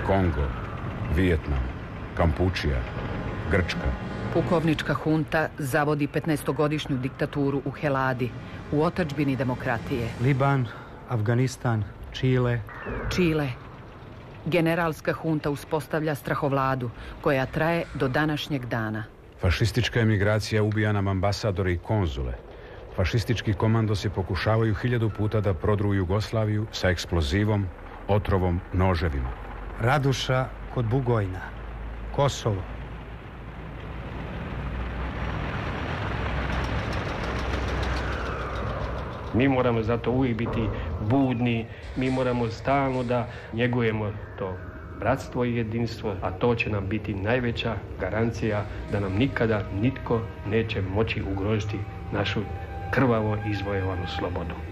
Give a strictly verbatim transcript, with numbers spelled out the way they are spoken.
Kongo, Vijetnam, Kampučija, Grčka. Pukovnička hunta zavodi petnaestogodišnju diktaturu u Heladi, u otadžbini demokratije. Liban, Afganistan, Čile. Čile. Generalska hunta uspostavlja strahovladu koja traje do današnjeg dana. Fašistička emigracija ubija nam ambasadore i konzule. Fašistički komandosi pokušavaju hiljadu puta da prodru Jugoslaviju sa eksplozivom, otrovom, noževima. Raduša kod Bugojna, Kosovo. Mi moramo zato uvijek biti budni, mi moramo stalno da njegujemo to bratstvo i jedinstvo, a to će nam biti najveća garancija da nam nikada nitko neće moći ugroziti našu krvavo izvojevanu slobodu.